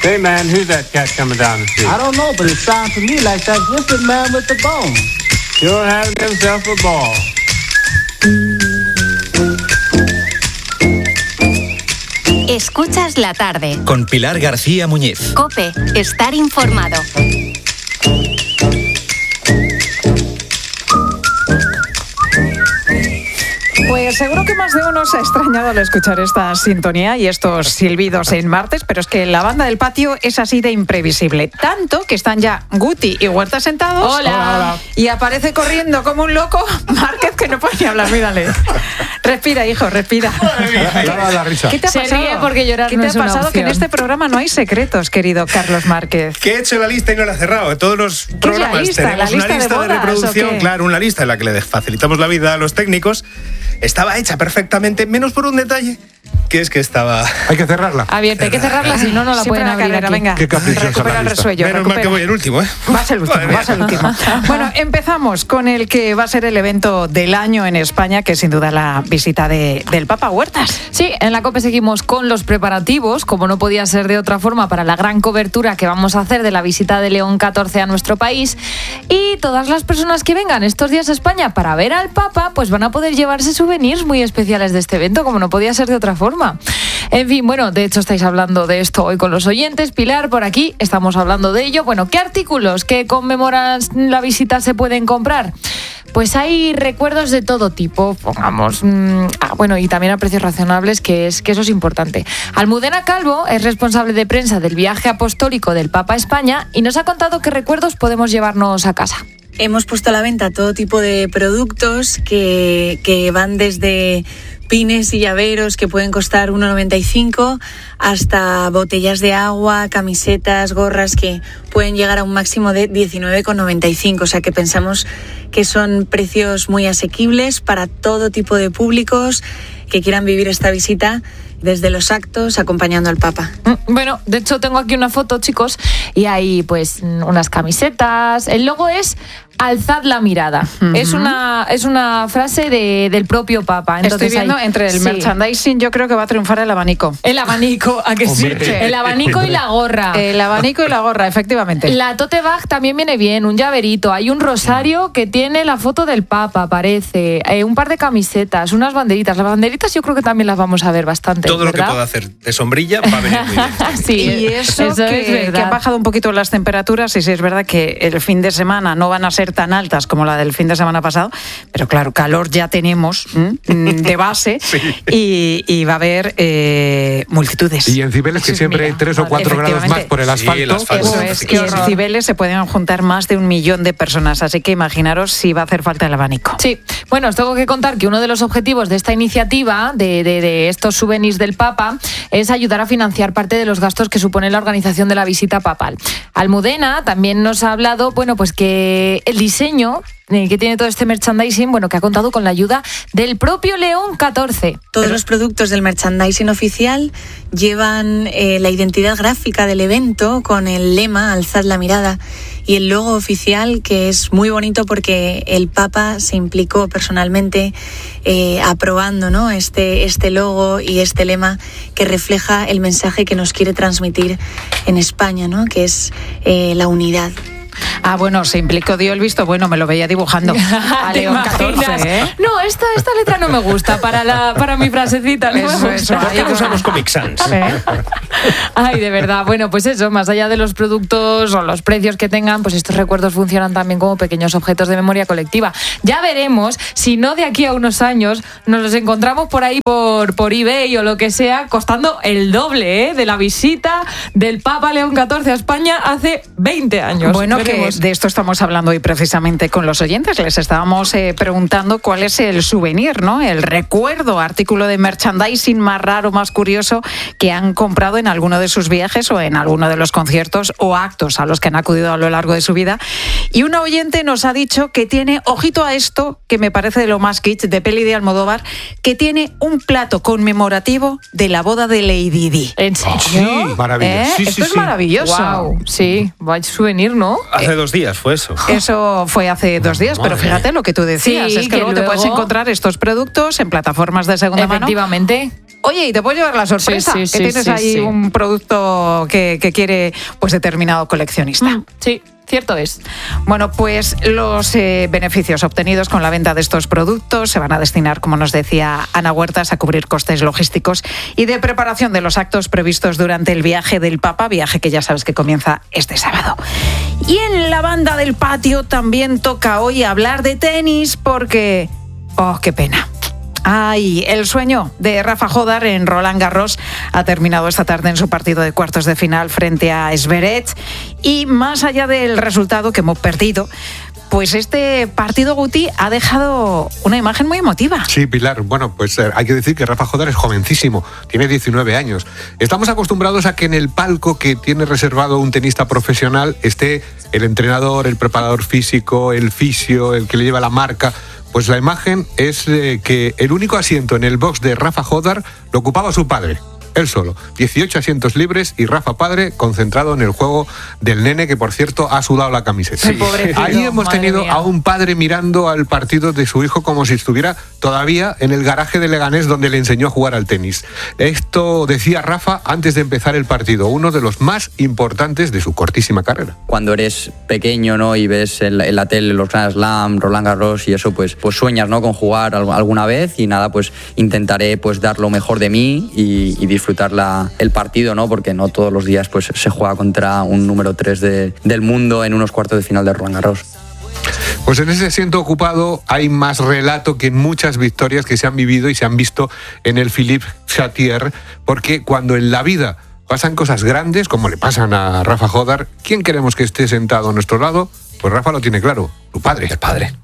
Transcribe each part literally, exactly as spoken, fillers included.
Hey man, who's that cat coming down the street? I don't know, but it sounds to me like that lizard man with the bone. Sure having himself a ball. Escuchas la tarde. Con Pilar García Muñiz. COPE, estar informado. Pues seguro que más de uno se ha extrañado al escuchar esta sintonía y estos silbidos en martes, pero es que la banda del patio es así de imprevisible. Tanto que están ya Guti y Huerta sentados. Hola. Hola, hola. Y aparece corriendo como un loco Márquez, que no puede ni hablar, mírale. Respira, hijo, respira. La risa. ¿Qué te ha Se pasado? ríe porque llorar ¿Qué no te es ha una pasado? Que en opción. este programa no hay secretos, querido Carlos Márquez. Que he hecho la lista y no la he cerrado. En todos los programas lista? tenemos ¿La una lista de lista de, bodas, reproducción, o qué? claro, una lista en la que le facilitamos la vida a los técnicos. Estaba hecha perfectamente, menos por un detalle, que es que estaba... Hay que cerrarla. Abierta, hay que cerrarla, si no, no la Siempre pueden la abrir carrera, aquí. venga. Qué caprichosa Recupera la el lista. resuello. Menos mal recupera. que voy el último, ¿eh? Vas el último, Madre vas el mía. último. Bueno, empezamos con el que va a ser el evento del año en España, que es sin duda la visita de, del Papa Huertas. Sí, en la COPE seguimos con los preparativos, como no podía ser de otra forma, para la gran cobertura que vamos a hacer de la visita de León catorce a nuestro país. Y todas las personas que vengan estos días a España para ver al Papa, pues van a poder llevarse souvenirs muy especiales de este evento, como no podía ser de otra forma. En fin, bueno, de hecho estáis hablando de esto hoy con los oyentes. Pilar, por aquí estamos hablando de ello. Bueno, ¿qué artículos que conmemoran la visita se pueden comprar? Pues hay recuerdos de todo tipo, pongamos, mmm, ah, bueno, y también a precios razonables, que es que eso es importante. Almudena Calvo es responsable de prensa del viaje apostólico del Papa a España y nos ha contado qué recuerdos podemos llevarnos a casa. Hemos puesto a la venta todo tipo de productos que, que van desde pines y llaveros que pueden costar uno noventa y cinco hasta botellas de agua, camisetas, gorras que pueden llegar a un máximo de diecinueve noventa y cinco. O sea que pensamos que son precios muy asequibles para todo tipo de públicos que quieran vivir esta visita desde los actos acompañando al Papa. Bueno, de hecho tengo aquí una foto, chicos, y hay pues unas camisetas. El logo es alzad la mirada. Uh-huh. Es una es una frase de, del propio Papa. Entonces, estoy viendo hay, entre el sí. merchandising, yo creo que va a triunfar el abanico. El abanico, ¿a que sí? Hombre. El abanico y la gorra. El abanico y la gorra, efectivamente. La tote bag también viene bien, un llaverito. Hay un rosario que tiene la foto del Papa, parece. Eh, un par de camisetas, unas banderitas. Las banderitas yo creo que también las vamos a ver bastante. Todo ¿verdad? lo que pueda hacer de sombrilla va a venir muy bien. Sí, y eso, eso que, es verdad. que han bajado un poquito las temperaturas, y sí es verdad que el fin de semana no van a ser tan altas como la del fin de semana pasado, pero claro, calor ya tenemos ¿m? de base. Sí. y, y va a haber eh, multitudes. Y en Cibeles, que Sí, siempre mira, hay tres o cuatro grados más por el Sí, asfalto. el asfalto. Eso Uf, es, qué y en horror. Cibeles se pueden juntar más de un millón de personas, así que imaginaros si va a hacer falta el abanico. Sí, bueno, os tengo que contar que uno de los objetivos de esta iniciativa, de, de, de estos souvenirs del Papa, es ayudar a financiar parte de los gastos que supone la organización de la visita papal. Almudena también nos ha hablado, bueno, pues que el diseño eh, que tiene todo este merchandising, bueno, que ha contado con la ayuda del propio León catorce. Todos los productos del merchandising oficial llevan eh, la identidad gráfica del evento con el lema alzad la mirada y el logo oficial, que es muy bonito porque el Papa se implicó personalmente eh, aprobando, ¿no?, este, este logo y este lema que refleja el mensaje que nos quiere transmitir en España, ¿no?, que es eh, la unidad. Ah, bueno, se implicó, dio el visto bueno, me lo veía dibujando a ¿Te León imaginas? catorce, ¿eh? No, esta, esta letra no me gusta para, la, para mi frasecita. No Eso, me eso, gusta. ¿Por qué no usamos Comic Sans? ¿Eh? Ay, de verdad. Bueno, pues eso, más allá de los productos o los precios que tengan, pues estos recuerdos funcionan también como pequeños objetos de memoria colectiva. Ya veremos si no de aquí a unos años nos los encontramos por ahí por, por eBay o lo que sea, costando el doble, ¿eh?, de la visita del Papa León catorce a España hace veinte años. Bueno, Veremos. que de esto estamos hablando hoy precisamente con los oyentes. Les estábamos eh, preguntando cuál es el souvenir, ¿no?, el recuerdo, artículo de merchandising más raro, más curioso que han comprado en alguno de sus viajes o en alguno de los conciertos o actos a los que han acudido a lo largo de su vida. Y una oyente nos ha dicho que tiene, ojito a esto, que me parece de lo más kitsch, de peli de Almodóvar, que tiene un plato conmemorativo de la boda de Lady Di. ¿En serio? Sí, maravilloso. ¿Eh? Sí, sí, Esto es sí. maravilloso. Wow, sí, vaya souvenir, ¿no? Hace dos días fue eso. Eso fue hace dos días, pero Madre. fíjate lo que tú decías, Sí, es que, que luego te luego- puedes encontrar estos productos en plataformas de segunda mano Efectivamente. Oye, y te puedes llevar la sorpresa, Sí, sí, que sí, tienes sí, ahí sí. un producto que, que quiere pues determinado coleccionista. Mm, sí, cierto es. Bueno, pues los eh, beneficios obtenidos con la venta de estos productos se van a destinar, como nos decía Ana Huertas, a cubrir costes logísticos y de preparación de los actos previstos durante el viaje del Papa, viaje que ya sabes que comienza este sábado. Y en la banda del patio también toca hoy hablar de tenis porque... ¡Oh, qué pena! Ay, el sueño de Rafa Jodar en Roland Garros ha terminado esta tarde en su partido de cuartos de final frente a Zverev. Y más allá del resultado que hemos perdido, pues este partido, Guti, ha dejado una imagen muy emotiva. Sí, Pilar. Bueno, pues eh, hay que decir que Rafa Jodar es jovencísimo, tiene diecinueve años. Estamos acostumbrados a que en el palco que tiene reservado un tenista profesional esté el entrenador, el preparador físico, el fisio, el que le lleva la marca. Pues la imagen es eh, que el único asiento en el box de Rafa Jodar lo ocupaba su padre, él solo. dieciocho asientos libres y Rafa padre concentrado en el juego del nene, que por cierto ha sudado la camiseta. Sí. Ahí hemos Madre tenido mía. a un padre mirando al partido de su hijo como si estuviera todavía en el garaje de Leganés donde le enseñó a jugar al tenis. Esto decía Rafa antes de empezar el partido, uno de los más importantes de su cortísima carrera. Cuando eres pequeño, ¿no?, y ves en la, en la tele los Grand Slam, Roland Garros y eso, pues, pues sueñas, ¿no?, con jugar al- alguna vez, y nada, pues intentaré pues dar lo mejor de mí y, y disfrutar la, el partido, ¿no?, porque no todos los días pues se juega contra un número tres de, del mundo en unos cuartos de final de Roland Garros. Pues en ese asiento ocupado hay más relato que en muchas victorias que se han vivido y se han visto en el Philippe Chatrier, porque cuando en la vida pasan cosas grandes, como le pasan a Rafa Jodar, ¿quién queremos que esté sentado a nuestro lado? Pues Rafa lo tiene claro, su padre. El padre.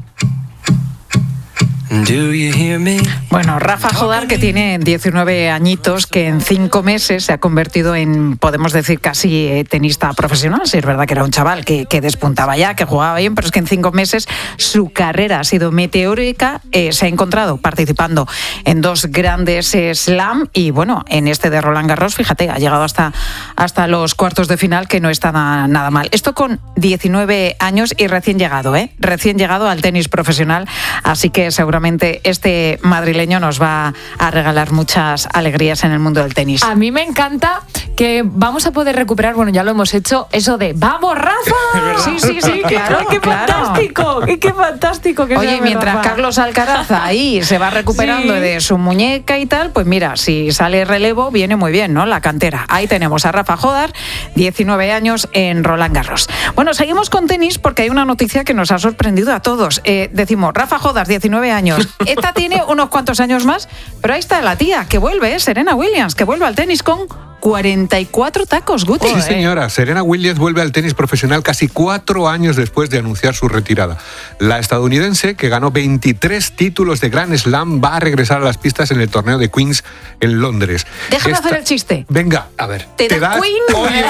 Bueno, Rafa Jodar, que tiene diecinueve añitos, que en cinco meses se ha convertido en, podemos decir, casi eh, tenista profesional. Sí, es verdad que era un chaval que, que despuntaba ya, que jugaba bien, pero es que en cinco meses su carrera ha sido meteórica. Eh, se ha encontrado participando en dos grandes eh, slam y, bueno, en este de Roland Garros, fíjate, ha llegado hasta, hasta los cuartos de final, que no está nada, nada mal. Esto con diecinueve años y recién llegado, ¿eh? Recién llegado al tenis profesional, así que seguramente este madrileño nos va a regalar muchas alegrías en el mundo del tenis. A mí me encanta que vamos a poder recuperar, bueno, ya lo hemos hecho, eso de ¡vamos, Rafa! Sí, sí, sí, claro, ¡Qué claro. fantástico! ¡Qué, qué fantástico! Que Oye, sea mientras Rafa. Carlos Alcaraz ahí se va recuperando Sí. de su muñeca y tal, pues mira, si sale relevo, viene muy bien, ¿no? La cantera. Ahí tenemos a Rafa Jodar, diecinueve años en Roland Garros. Bueno, seguimos con tenis porque hay una noticia que nos ha sorprendido a todos. Eh, decimos, Rafa Jodar, diecinueve años. Esta tiene unos cuantos años más, pero ahí está la tía que vuelve, ¿eh? Serena Williams, que vuelve al tenis con cuarenta y cuatro tacos, Guti. Sí, señora. Serena Williams vuelve al tenis profesional casi cuatro años después de anunciar su retirada. La estadounidense, que ganó veintitrés títulos de Grand Slam, va a regresar a las pistas en el torneo de Queens en Londres. Déjame Esta- hacer el chiste. Venga, a ver. ¿Te da das? Queen? ¡Oh, Dios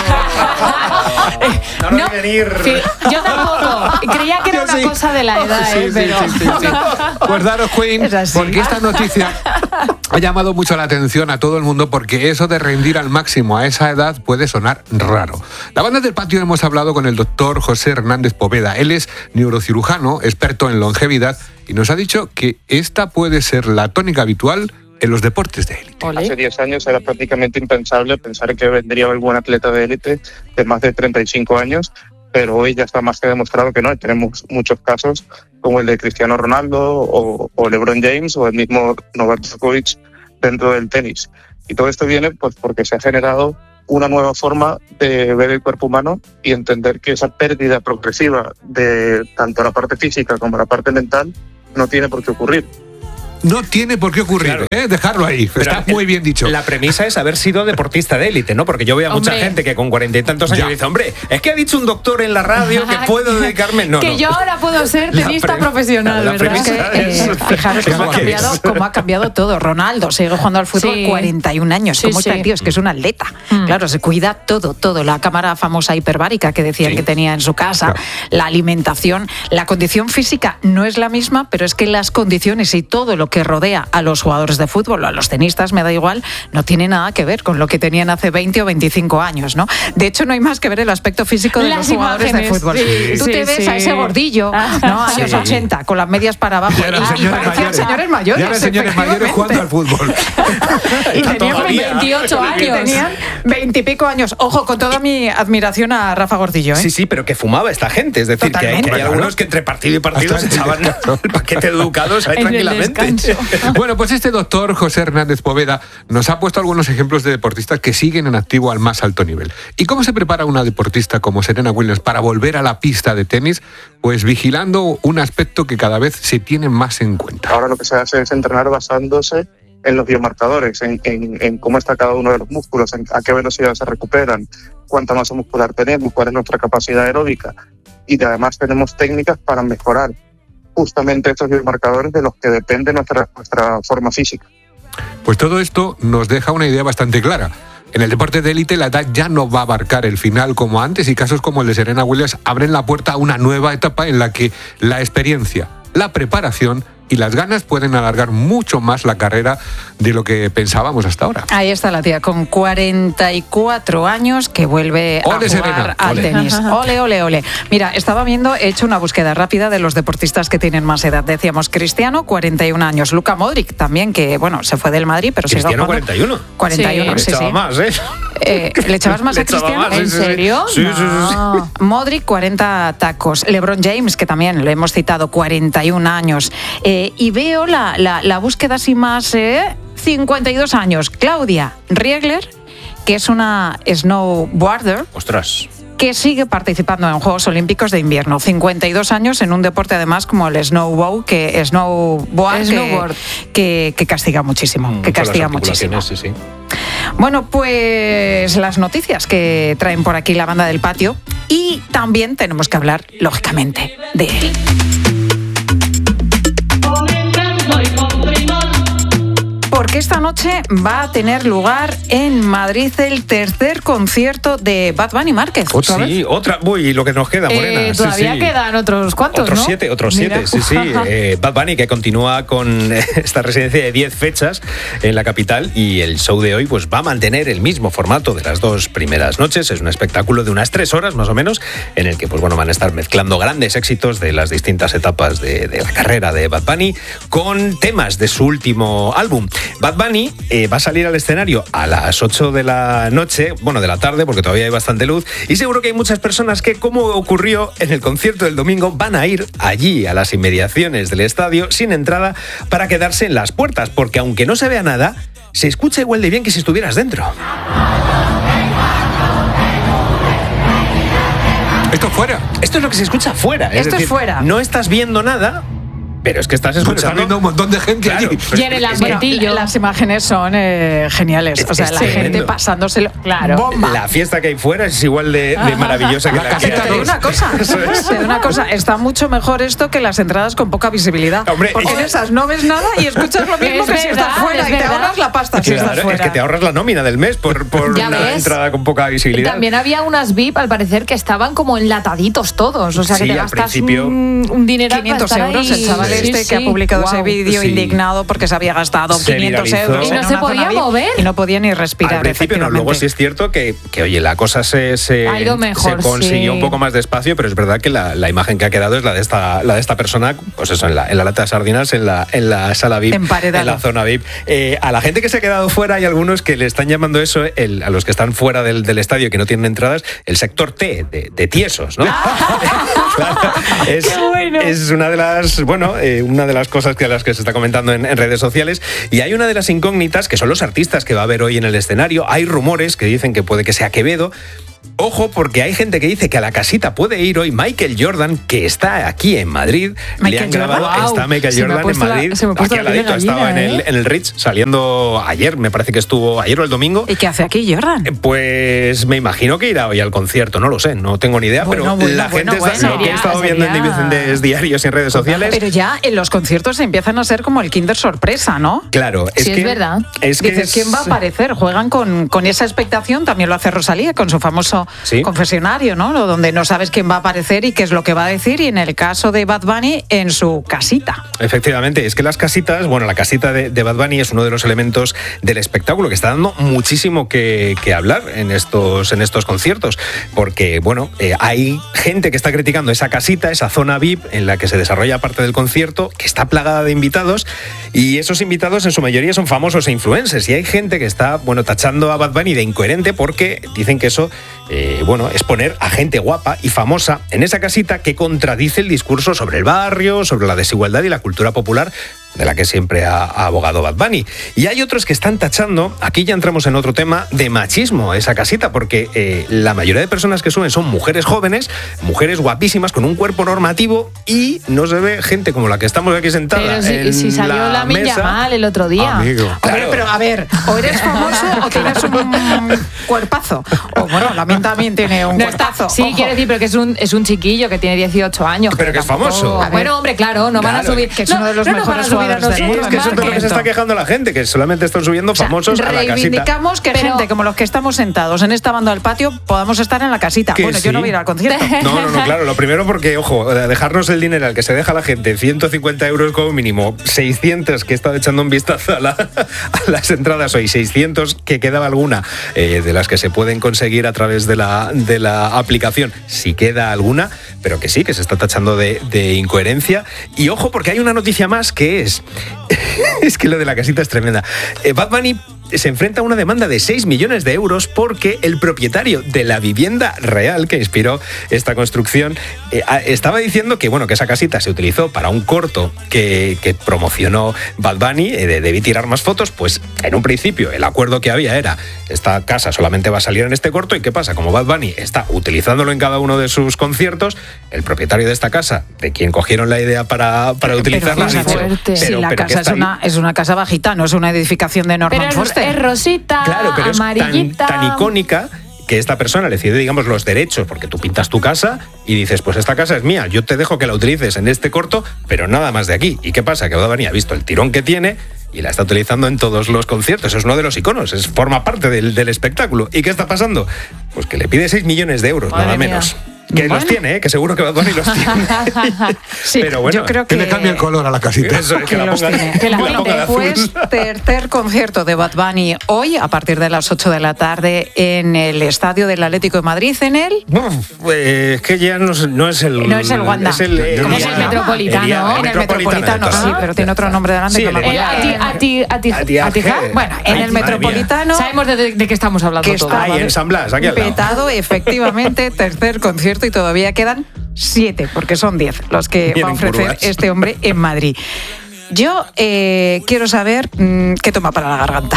mío! No lo No, vi venir. sí, yo tampoco. Creía que era Yo una sí. cosa de la edad, Sí, ¿eh? sí, Pero... sí, sí, sí. Pues daros Queen, Es así. porque esta noticia ha llamado mucho la atención a todo el mundo, porque eso de rendir al máximo a esa edad puede sonar raro. La banda del patio hemos hablado con el doctor José Hernández Poveda. Él es neurocirujano, experto en longevidad, y nos ha dicho que esta puede ser la tónica habitual en los deportes de élite. Hace diez años era prácticamente impensable pensar que vendría algún atleta de élite de más de treinta y cinco años, pero hoy ya está más que demostrado que no. Tenemos muchos casos como el de Cristiano Ronaldo o, o LeBron James o el mismo Novak Djokovic dentro del tenis. Y todo esto viene pues porque se ha generado una nueva forma de ver el cuerpo humano y entender que esa pérdida progresiva de tanto la parte física como la parte mental no tiene por qué ocurrir. No tiene por qué ocurrir, Claro. ¿eh? Dejarlo ahí. Pero Está el- muy bien dicho. La premisa es haber sido deportista de élite, ¿no? Porque yo veo a mucha Hombre. gente que con cuarenta y tantos años Ya. dice, hombre, es que ha dicho un doctor en la radio que puedo dedicarme... No, que no. yo ahora puedo ser La tenista pre- profesional, la ¿verdad? Es que, premisa eh, es- fijaros cómo ha, ¿Qué cambiado, es? cómo ha cambiado todo. Ronaldo sigue jugando al fútbol, Sí. cuarenta y un años. Sí, ¿Cómo está sí. el tío? Es que es un atleta. Mm. Claro, se cuida todo, todo. La cámara famosa hiperbárica que decían Sí. que tenía en su casa, Claro. la alimentación, la condición física no es la misma, pero es que las condiciones y todo lo lo que rodea a los jugadores de fútbol o a los tenistas, me da igual, no tiene nada que ver con lo que tenían hace veinte o veinticinco años, ¿no? De hecho, no hay más que ver el aspecto físico de Las los jugadores imágenes, de fútbol. sí, Tú sí, te ves sí. a ese gordillo, ¿no? Años Sí. ochenta, con las medias para abajo. Ya eran y, y señores parecían mayores. señores mayores. Ya eran señores mayores jugando al fútbol. Y tenían Todavía. veintiocho y años. tenían veintipico años. Ojo, con toda mi admiración a Rafa Gordillo, ¿eh? Sí, sí, pero que fumaba esta gente. Es decir, que hay, Totalmente. que hay algunos que entre partido y partido se echaban el paquete de ducados ahí En el tranquilamente. Bueno, pues este doctor José Hernández Poveda nos ha puesto algunos ejemplos de deportistas que siguen en activo al más alto nivel. ¿Y cómo se prepara una deportista como Serena Williams para volver a la pista de tenis? Pues vigilando un aspecto que cada vez se tiene más en cuenta. Ahora lo que se hace es entrenar basándose en los biomarcadores, en, en, en cómo está cada uno de los músculos, en a qué velocidad se recuperan, cuánta masa muscular tenemos, cuál es nuestra capacidad aeróbica. Y además tenemos técnicas para mejorar justamente estos biomarcadores de los que depende nuestra, nuestra forma física. Pues todo esto nos deja una idea bastante clara. En el deporte de élite la edad ya no va a abarcar el final como antes y casos como el de Serena Williams abren la puerta a una nueva etapa en la que la experiencia, la preparación y las ganas pueden alargar mucho más la carrera de lo que pensábamos hasta ahora. Ahí está la tía, con cuarenta y cuatro años, que vuelve Ole, a jugar Serena, al ole. tenis. Ole, ole, ole. Mira, estaba viendo, he hecho una búsqueda rápida de los deportistas que tienen más edad. Decíamos, Cristiano, cuarenta y un años. Luka Modric también, que bueno, se fue del Madrid, pero sigue Cristiano, jugando. cuarenta y uno. cuarenta y uno, Le sí, echaba sí. más, ¿eh? Eh, ¿Le echabas más Le a echaba Cristiano? más, sí, ¿En sí, sí. serio? Sí, sí, sí, sí. No. Modric, cuarenta tacos. LeBron James, que también lo hemos citado, cuarenta y un años. Eh, y veo la, la, la búsqueda así más, eh, cincuenta y dos años. Claudia Riegler, que es una snowboarder Ostras. que sigue participando en Juegos Olímpicos de Invierno. cincuenta y dos años en un deporte además como el snowboard, que, snowboard, Snowboard. que, que, que castiga muchísimo. Que Mucho las castiga muchísimo. articulaciones, sí, sí. Bueno, pues las noticias que traen por aquí la banda del patio, y también tenemos que hablar, lógicamente, de él. Porque esta noche va a tener lugar en Madrid el tercer concierto de Bad Bunny Márquez. ¿Otra Sí, otra. Uy, lo que nos queda, Morena. Eh, Sí, todavía sí. quedan otros cuantos, Otros ¿no? siete, otros Mira. siete, sí, sí. Eh, Bad Bunny, que continúa con esta residencia de diez fechas en la capital, y el show de hoy pues va a mantener el mismo formato de las dos primeras noches. Es un espectáculo de unas tres horas más o menos, en el que pues bueno, van a estar mezclando grandes éxitos de las distintas etapas de, de la carrera de Bad Bunny con temas de su último álbum. Bad Bunny eh, va a salir al escenario a las ocho de la noche, bueno, de la tarde, porque todavía hay bastante luz, y seguro que hay muchas personas que, como ocurrió en el concierto del domingo, van a ir allí a las inmediaciones del estadio sin entrada para quedarse en las puertas, porque aunque no se vea nada, se escucha igual de bien que si estuvieras dentro. Esto fuera. Esto es lo que se escucha fuera. Es Esto es decir, fuera. No estás viendo nada, pero es que estás Bueno, escuchando. está viendo un montón de gente Claro, allí. pero Y en el es que- ambientillo. Las imágenes son eh, geniales. O sea, Es la tremendo. gente pasándoselo. Claro. Bomba. La fiesta que hay fuera es igual de, de maravillosa que La la, casita que Pero te digo dos. una cosa, Eso es. te digo una cosa, está mucho mejor esto que las entradas con poca visibilidad. Hombre, porque y- en esas no ves nada y escuchas lo mismo Es que si verdad, estás fuera, es y te verdad. ahorras la pasta si Claro, estás fuera. es que te ahorras la nómina del mes por, por Ya una ves. entrada con poca visibilidad. También había unas V I P, al parecer, que estaban como enlataditos todos. O sea, que Sí, te al gastas principio- un, un dinero quinientos euros, el chaval este que ha publicado ese vídeo Sí. indignado porque se había gastado Se quinientos viralizó. euros Y no en se una podía zona V I P mover. y no podía ni respirar. Al principio no, luego sí es cierto que, que oye, la cosa se, se, Ha ido mejor, se consiguió sí. un poco más despacio, pero es verdad que la, la imagen que ha quedado es la de esta, la de esta persona, pues eso, en la, en la lata de sardinas, en la, en la sala V I P, Emparedado. en la zona V I P. Eh, a la gente que se ha quedado fuera hay algunos que le están llamando eso, el, a los que están fuera del, del estadio y que no tienen entradas, el sector T, de, de tiesos, ¿no? Claro, es, ¡Qué bueno! es una de las, bueno, eh, una de las cosas que a las que se está comentando en, en redes sociales, y hay una de las incógnitas que son los artistas que va a haber hoy en el escenario. Hay rumores que dicen que puede que sea Quevedo. Ojo, porque hay gente que dice que a la casita puede ir hoy Michael Jordan, que está aquí en Madrid. Le ¿Michael han grabado, Jordan? está Michael Se me ha Jordan en puesto la- Madrid. se me ha puesto Aquí al la piel de ladito, estaba en gallina, el, ¿eh? en el Ritz saliendo ayer, me parece que estuvo ayer o el domingo. ¿Y qué hace aquí Jordan? Pues me imagino que irá hoy al concierto, no lo sé, no tengo ni idea, Bueno, pero bueno, la bueno, gente está, bueno. lo que he estado Sería- viendo en diferentes diarios y en redes sociales. Pero ya en los conciertos empiezan a ser como el Kinder sorpresa, ¿no? Claro, es Sí, es que verdad. Es que Dices, es- ¿quién va a aparecer? Juegan con, con esa expectación, también lo hace Rosalía con su famoso famoso ¿Sí? confesionario, ¿no? Donde no sabes quién va a aparecer y qué es lo que va a decir, y en el caso de Bad Bunny, en su casita. Efectivamente, es que las casitas, bueno, la casita de, de Bad Bunny es uno de los elementos del espectáculo que está dando muchísimo que, que hablar en estos, en estos conciertos, porque, bueno, eh, hay gente que está criticando esa casita, esa zona V I P en la que se desarrolla parte del concierto, que está plagada de invitados, y esos invitados en su mayoría son famosos e influencers, y hay gente que está, bueno, tachando a Bad Bunny de incoherente porque dicen que eso, eh, bueno, es poner a gente guapa y famosa en esa casita que contradice el discurso sobre el barrio, sobre la desigualdad y la cultura popular de la que siempre ha, ha abogado Bad Bunny. Y hay otros que están tachando, aquí ya entramos en otro tema, de machismo esa casita, porque eh, la mayoría de personas que suben son mujeres jóvenes, mujeres guapísimas, con un cuerpo normativo, y no se ve gente como la que estamos aquí sentada. Pero si, en si salió la la mesa. Mal el otro día. Amigo. Hombre, pero a ver, o eres famoso o tienes un cuerpazo. O bueno, la mía también tiene un No está, cuerpazo. sí, Ojo. quiero decir, pero que es un, es un chiquillo que tiene dieciocho años. Pero que es tampoco- famoso. A Bueno, ver. hombre, claro, no van a Claro, subir. que es no, uno de los no nos van a mejores subir a jugadores del nosotros. mundo. Es que eso es lo que Marque. se está quejando la gente, que solamente están subiendo O sea, famosos a la casita. reivindicamos que Pero- gente como los que estamos sentados en esta banda del patio podamos estar en la casita. Que Bueno, sí. yo no voy a ir al concierto. No, no, no, claro, lo primero porque, ojo, dejarnos el dinero al que se deja la gente, ciento cincuenta euros como mínimo, seiscientos que he estado echando un vistazo a, la- a las entradas hoy, seiscientos que quedaba alguna eh, de las que se pueden conseguir a través de la, de la aplicación, si queda alguna, pero que sí, que se está tachando de, de incoherencia. Y ojo, porque hay una noticia más que es, es que lo de la casita es tremenda. Eh, Bad Bunny se enfrenta a una demanda de seis millones de euros porque el propietario de la vivienda real que inspiró esta construcción eh, estaba diciendo que, bueno, que esa casita se utilizó para un corto que, que promocionó Bad Bunny, eh, de Debí tirar más fotos. Pues en un principio el acuerdo que había era: esta casa solamente va a salir en este corto. ¿Y qué pasa? Como Bad Bunny está utilizándolo en cada uno de sus conciertos, el propietario de esta casa, de quien cogieron la idea para, para utilizarla, Pero, ha dicho, fuerte. si la pero que casa es está ahí. una, es una casa bajita, no es una edificación de Norman Pero es, Foster. es rosita, Claro, pero es tan, amarillita. tan icónica que esta persona le cede, digamos, los derechos, porque tú pintas tu casa y dices, pues esta casa es mía, yo te dejo que la utilices en este corto, pero nada más de aquí. ¿Y qué pasa? Que Bad Bunny ha visto el tirón que tiene y la está utilizando en todos los conciertos. Es uno de los iconos, es, forma parte del, del espectáculo. ¿Y qué está pasando? Pues que le pide seis millones de euros, Madre nada mía. menos. Que Bueno. los tiene, ¿eh? Que seguro que Bad Bunny los tiene. Sí, pero bueno, yo creo Que que, le cambie el color a la casita. Eso, es que, que la los ponga, tiene. que la Bueno, ponga de azul. pues tercer concierto de Bad Bunny hoy a partir de las ocho de la tarde en el Estadio del Atlético de Madrid, en el... Uf, eh, es que ya no es, no es el... No es el Wanda. Es el, eh, ¿Cómo es se el llama? Metropolitano? El día- En el Metropolitano, de sí, pero tiene otro nombre delante Sí, que no me el- Eh, acuerdo. a ti, a ti, a ti, A ti, a ti, ¿qué? Ja? Bueno, en Ay, el madre Metropolitano... Sabemos de, de- de qué estamos hablando que todos. está Ahí en San Blas, aquí al lado. petado, efectivamente, tercer concierto y todavía quedan siete, porque son diez los que va a Vienen ofrecer curvas. este hombre en Madrid. Yo eh, quiero saber mmm, qué toma para la garganta.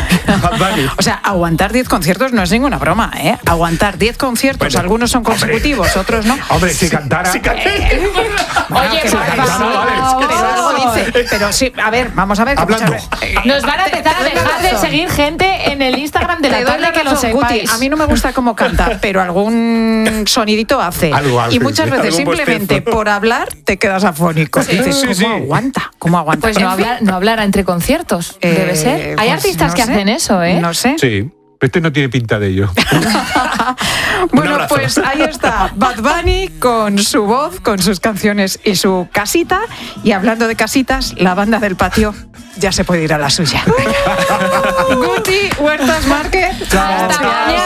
Bad Bunny. O sea, aguantar diez conciertos no es ninguna broma, ¿eh? Aguantar diez conciertos, Bueno, algunos son consecutivos, otros no. Hombre, si cantara... Sí, canta- Bueno, Oye, que por sí, favor. pero algo dice. Pero sí, a ver, vamos a ver. que Hablando. muchas veces- Nos van a Te- empezar te a doy la dejar de razón. seguir gente en el Instagram de Te la doy tarde, que lo razón, Guti. sepáis. A mí no me gusta cómo canta, pero algún sonidito hace. Algo hace, y muchas sí. veces Algún simplemente bostezo. por hablar te quedas afónico. Sí, Dices, sí, ¿cómo sí. aguanta? ¿Cómo aguanta? Pues no, En fin, hablar, no hablar entre conciertos, eh, debe ser. Hay pues artistas no que sé. hacen eso, ¿eh? No sé. Sí, este no tiene pinta de ello. Bueno, abrazo. pues ahí está Bad Bunny con su voz, con sus canciones y su casita. Y hablando de casitas, la banda del patio ya se puede ir a la suya. Guti, Huertas Márquez. Hasta mañana.